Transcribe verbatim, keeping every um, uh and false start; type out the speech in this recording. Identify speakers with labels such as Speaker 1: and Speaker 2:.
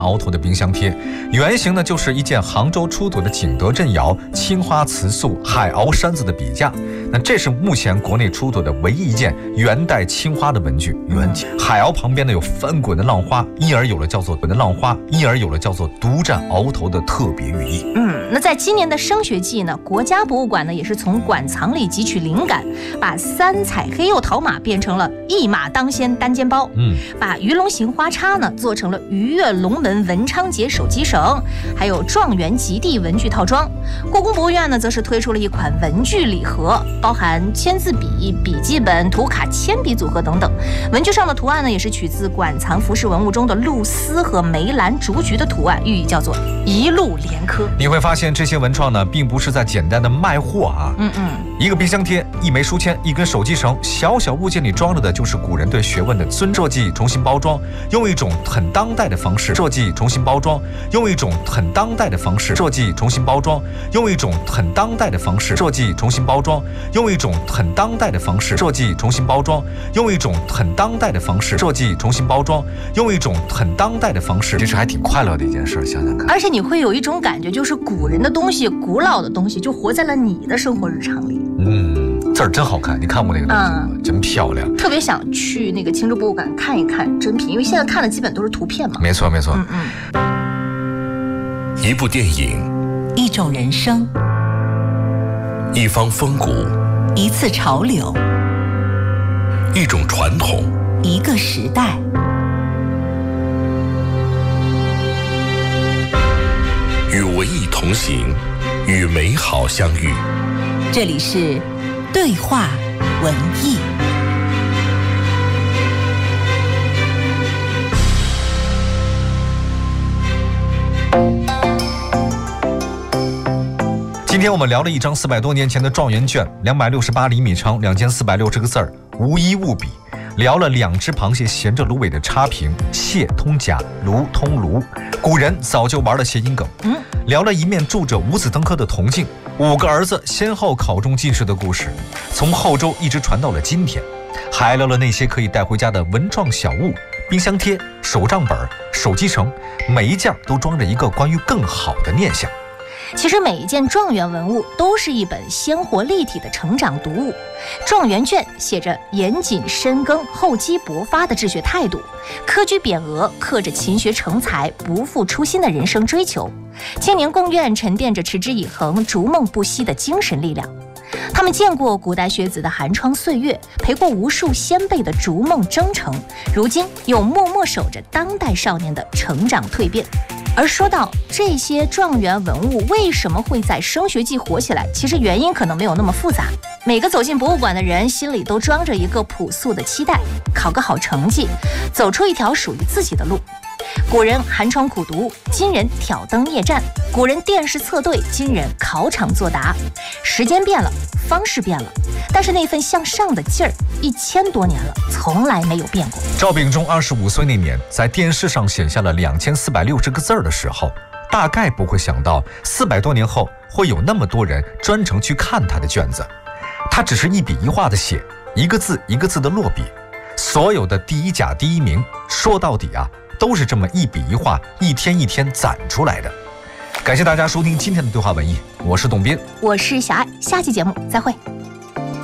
Speaker 1: 鳌头的冰箱贴，原型呢就是一件杭州出土的景德镇窑青花瓷塑海鳌山子的笔架。那这是目前国内出土的唯一一件元代青花的文具。原海鳌旁边呢有翻滚的浪花，因而有了叫做滚的浪花，因而有了叫做独占鳌头的特别寓意。
Speaker 2: 嗯，那在今年的升学季呢，国家博物馆呢也是从馆藏里汲取灵感，把三彩黑釉陶马变成了一马当先单肩包，
Speaker 1: 嗯，
Speaker 2: 把鱼龙形花叉呢做成了鱼跃龙门文昌节手机绳，还有状元及第文具套装。故宫博物院呢则是推出了一款文具礼盒，包含签字笔、笔记本、图卡、铅笔组合等等。文具上的图案呢也是取自馆藏服饰文物中的露丝和梅兰竹菊的图案，寓意叫做一路连科。
Speaker 1: 你会发现这些文创呢并不是在简单的卖货啊，
Speaker 2: 嗯嗯，
Speaker 1: 一个冰箱贴、一枚书签、一根手机绳，小小物件里装着的就是古人对学问的尊重。设计重新包装，用一种很当代的方式设计重新包装，用一种很当代的方式设计重新包装，用一种很当代的方式设计重新包装，用一种很当代的方式设计重新包装，用一种很当代的方式设计重新包装，用一种很当代的方式，其实还挺快乐的一件事，想想看。
Speaker 2: 而且你会有一种感觉，就是古人的东西、古老的东西，就活在了你的生活日常里。
Speaker 1: 嗯。字儿真好看，你看过那个东西吗？嗯、真漂亮，
Speaker 2: 特别想去那个青州博物馆看一看真品，因为现在看的基本都是图片嘛。
Speaker 1: 没错没错。
Speaker 2: 嗯
Speaker 3: 嗯。一部电影，
Speaker 4: 一种人生，
Speaker 3: 一方风骨，
Speaker 4: 一次潮流，
Speaker 3: 一种传统，
Speaker 4: 一个时代。
Speaker 3: 与文艺同行，与美好相遇。
Speaker 4: 这里是对话文艺。
Speaker 1: 今天我们聊了一张四百多年前的状元卷，两百六十八厘米长，两千四百六十个字儿，无一物比。聊了两只螃蟹衔着芦苇的插评，蟹通甲，芦通芦，古人早就玩了谐音梗。
Speaker 2: 嗯，
Speaker 1: 聊了一面住着五子登科的铜镜，五个儿子先后考中进士的故事，从后周一直传到了今天。还聊了那些可以带回家的文创小物，冰箱贴、手账本、手机绳，每一件都装着一个关于更好的念想。
Speaker 2: 其实每一件状元文物都是一本鲜活立体的成长读物。状元卷写着严谨深耕、厚积薄发的治学态度，科举匾额刻着勤学成才、不负初心的人生追求。青年贡院沉淀着持之以恒、逐梦不息的精神力量。他们见过古代学子的寒窗岁月，陪过无数先辈的逐梦征程，如今又默默守着当代少年的成长蜕变。而说到这些状元文物为什么会在升学季火起来，其实原因可能没有那么复杂。每个走进博物馆的人心里都装着一个朴素的期待，考个好成绩，走出一条属于自己的路。古人寒窗苦读，今人挑灯夜战；古人殿试测对，今人考场作答。时间变了，方式变了，但是那份向上的劲儿，一千多年了，从来没有变过。
Speaker 1: 赵秉忠二十五岁那年，在电视上写下了两千四百六十个字儿的时候，大概不会想到四百多年后会有那么多人专程去看他的卷子。他只是一笔一画的写，一个字一个字的落笔。所有的第一甲第一名，说到底啊，都是这么一笔一画，一天一天攒出来的。感谢大家收听今天的对话文艺，我是董斌，
Speaker 2: 我是小爱，下期节目再会。